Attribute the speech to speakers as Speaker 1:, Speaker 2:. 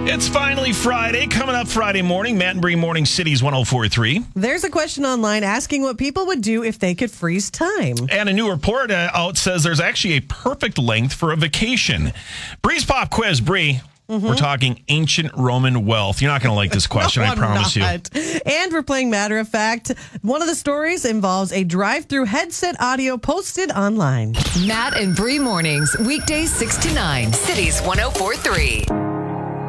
Speaker 1: It's finally Friday. Coming up Friday morning, Matt and Bree Morning Cities 104.3.
Speaker 2: There's a question online asking what people would do if they could freeze time.
Speaker 1: And a new report out says there's actually a perfect length for a vacation. Bree's Pop Quiz. Bree, we're talking ancient Roman wealth. You're not going to like this question,
Speaker 2: No,
Speaker 1: I promise you.
Speaker 2: And we're playing Matter of Fact. One of the stories involves a drive-through headset audio posted online.
Speaker 3: Matt and Bree Mornings, weekdays 6 to 9, Cities 104.3.